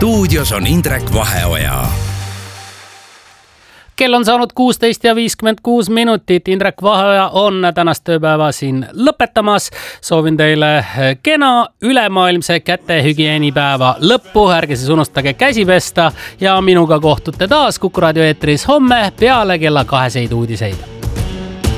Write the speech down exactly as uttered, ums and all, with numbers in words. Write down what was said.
stuudios on Indrek Vaheoja. Kell on saanud kuusteist ja viiskümmend kuus minutit. Indrek Vaheoja on tänast tööpäeva siin lõpetamas. Soovin teile kena ülemaailmse kätehügieenipäeva lõppu. Ärge siis unustage käsi pesta ja minuga kohtute taas Kuku raadio eetris homme peale kella kaheseid uudiseid.